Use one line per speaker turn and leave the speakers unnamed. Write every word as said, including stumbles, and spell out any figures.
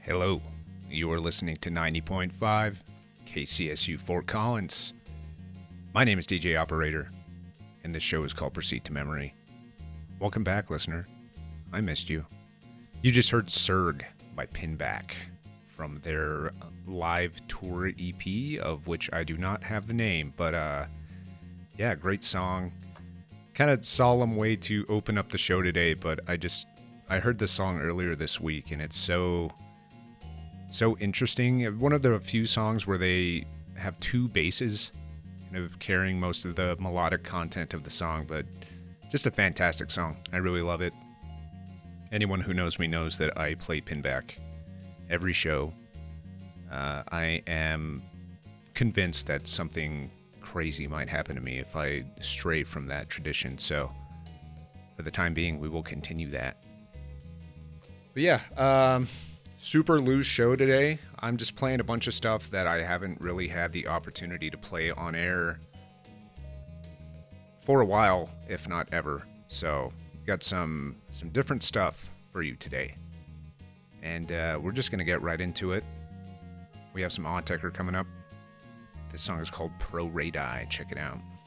Hello, you are listening to ninety point five K C S U Fort Collins. My name is D J Operator, and this show is called Proceed to Memory. Welcome back, listener. I missed you. You just heard Surg by Pinback from their live tour E P, of which I do not have the name, but uh, yeah, great song. Kind of solemn way to open up the show today, but I just, I heard this song earlier this week, and it's so... so interesting. One of the few songs where they have two basses, kind of carrying most of the melodic content of the song, but just a fantastic song. I really love it. Anyone who knows me knows that I play Pinback every show. Uh, I am convinced that something crazy might happen to me if I stray from that tradition, so for the time being, we will continue that. But yeah, um... super loose show today. I'm just playing a bunch of stuff that I haven't really had the opportunity to play on air for a while, if not ever. So, got some some different stuff for you today. And uh, we're just going to get right into it. We have some Autechre coming up. This song is called Pro Radii. Check it out.